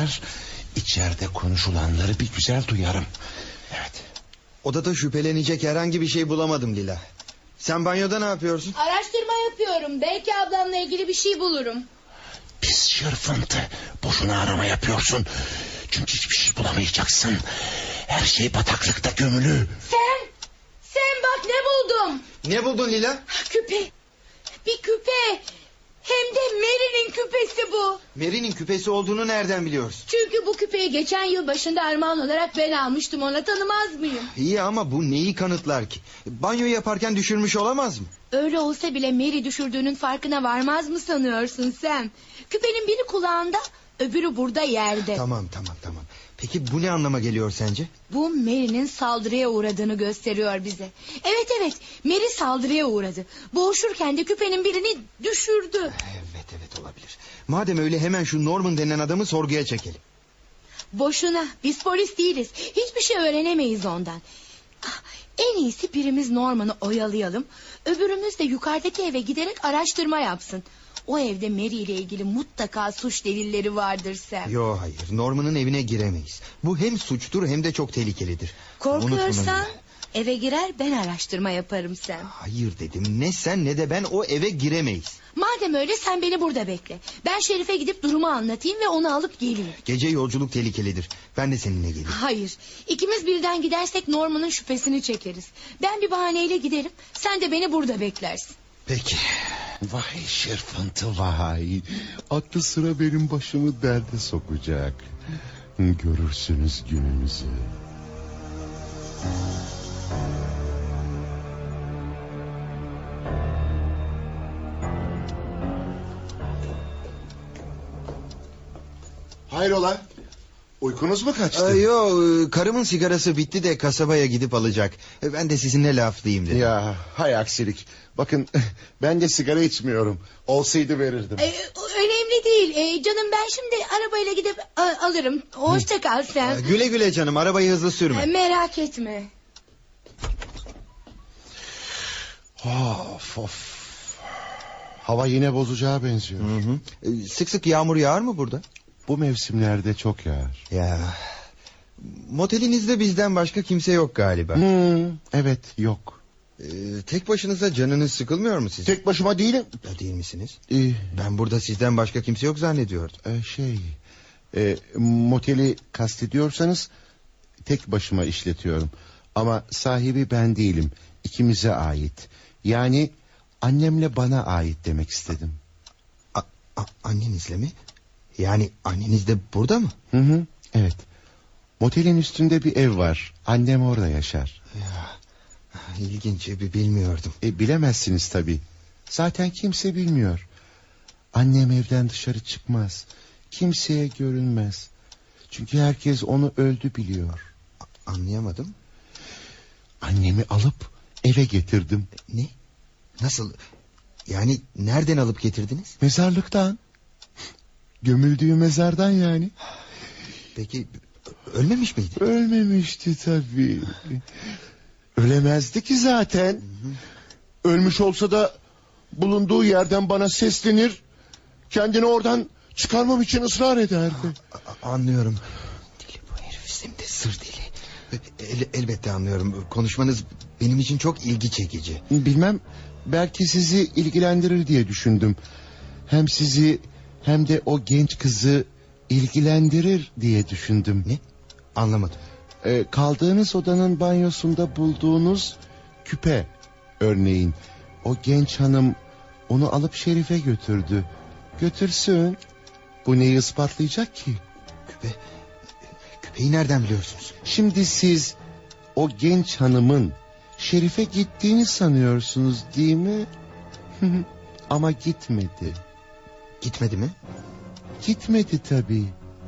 çıkar, içeride konuşulanları bir güzel duyarım. Evet. Odada şüphelenecek herhangi bir şey bulamadım Lila. Sen banyoda ne yapıyorsun? Araştırma yapıyorum. Belki ablamla ilgili bir şey bulurum. Pis şırfıntı. Boşuna arama yapıyorsun. Çünkü hiçbir şey bulamayacaksın. Her şey bataklıkta gömülü. Sen bak ne buldum. Ne buldun Lila? Küpe. Bir küpe. Hem de Mary'nin küpesi bu. Mary'nin küpesi olduğunu nereden biliyorsun? Çünkü bu küpeyi geçen yıl başında armağan olarak ben almıştım, ona tanımaz mıyım? İyi ama bu neyi kanıtlar ki? Banyo yaparken düşürmüş olamaz mı? Öyle olsa bile Mary düşürdüğünün farkına varmaz mı sanıyorsun sen? Küpenin biri kulağında, öbürü burada yerde. Tamam. Peki bu ne anlama geliyor sence? Bu Mary'nin saldırıya uğradığını gösteriyor bize. Evet, Mary saldırıya uğradı. Boğuşurken de küpenin birini düşürdü. Evet olabilir. Madem öyle hemen şu Norman denen adamı sorguya çekelim. Boşuna, biz polis değiliz. Hiçbir şey öğrenemeyiz ondan. En iyisi birimiz Norman'ı oyalayalım. Öbürümüz de yukarıdaki eve giderek araştırma yapsın. O evde Mary ile ilgili mutlaka suç delilleri vardır Sam. Yo hayır, Norman'ın evine giremeyiz. Bu hem suçtur hem de çok tehlikelidir. Korkuyorsan eve girer, ben araştırma yaparım Sam. Hayır dedim, ne sen ne de ben o eve giremeyiz. Madem öyle sen beni burada bekle. Ben Şerif'e gidip durumu anlatayım ve onu alıp geleyim. Gece yolculuk tehlikelidir. Ben de seninle geleyim. Hayır, ikimiz birden gidersek Norman'ın şüphesini çekeriz. Ben bir bahaneyle giderim, sen de beni burada beklersin. Peki. Vay şırfıntı vay. Aklı sıra benim başımı derde sokacak. Görürsünüz gününüzü. Hayrola? Uykunuz mu kaçtı? Yo, karımın sigarası bitti de kasabaya gidip alacak. Ben de sizinle laflayayım dedim. Ya hay aksilik. Bakın ben de sigara içmiyorum. Olsaydı verirdim. Önemli değil. Canım ben şimdi arabayla gidip alırım. Hoşça kal sen. Güle güle canım, arabayı hızlı sürme. Merak etme. Of. Hava yine bozacağı benziyor. Hı. Sık sık yağmur yağar mı burada? Bu mevsimlerde çok yağar. Ya, motelinizde bizden başka kimse yok galiba. Evet, yok. Tek başınıza canınız sıkılmıyor mu sizin? Tek başıma değilim. Değil misiniz? Ben burada sizden başka kimse yok zannediyordum. Moteli kastediyorsanız tek başıma işletiyorum. Ama sahibi ben değilim. İkimize ait. Yani annemle bana ait demek istedim. Annenizle mi? Yani anneniz de burada mı? Hı, evet. Motelin üstünde bir ev var. Annem orada yaşar. Ya, ilginç, bilmiyordum. Bilemezsiniz tabii. Zaten kimse bilmiyor. Annem evden dışarı çıkmaz. Kimseye görünmez. Çünkü herkes onu öldü biliyor. Anlayamadım. Annemi alıp eve getirdim. Ne? Nasıl? Yani nereden alıp getirdiniz? Mezarlıktan. Gömüldüğü mezardan yani. Peki ölmemiş miydi? Ölmemişti tabii. Ölemezdi ki zaten. Ölmüş olsa da bulunduğu yerden bana seslenir. Kendini oradan çıkarmam için ısrar ederdi. Anlıyorum. Deli bu herif, hem de sır deli. Elbette anlıyorum. Konuşmanız benim için çok ilgi çekici. Bilmem, belki sizi ilgilendirir diye düşündüm. Hem sizi hem de o genç kızı ilgilendirir diye düşündüm. Ne? Anlamadım. Kaldığınız odanın banyosunda bulduğunuz küpe örneğin. O genç hanım onu alıp Şerif'e götürdü. Götürsün. Bu neyi ispatlayacak ki? Küpeyi nereden biliyorsunuz? Şimdi siz o genç hanımın Şerif'e gittiğini sanıyorsunuz değil mi? Ama gitmedi. Gitmedi mi? Gitmedi tabii.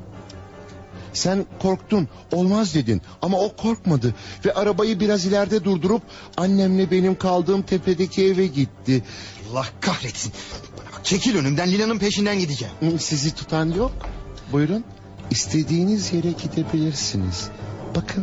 Sen korktun, olmaz dedin ama o korkmadı ve arabayı biraz ileride durdurup annemle benim kaldığım tepedeki eve gitti. Allah kahretsin. Bana bak, çekil önümden, Lina'nın peşinden gideceğim. Sizi tutan yok. Buyurun, istediğiniz yere gidebilirsiniz. Bakın.